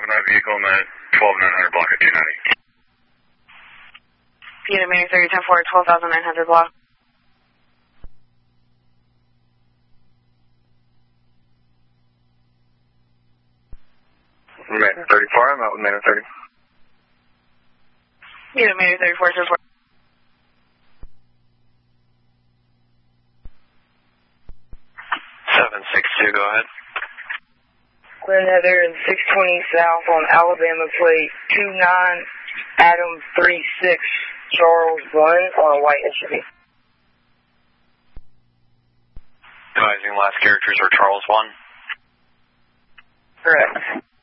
that vehicle in the 12900 block at 290. Unit Mary 3010-4 at 12900 block. Manor 34, I'm out with Manor 30. Unit Mary 34-4. 762, go ahead. Glen Heather and 620 South on Alabama plate 29 Adam 36 Charles 1 on a white SUV. Advising last characters are Charles 1. Correct.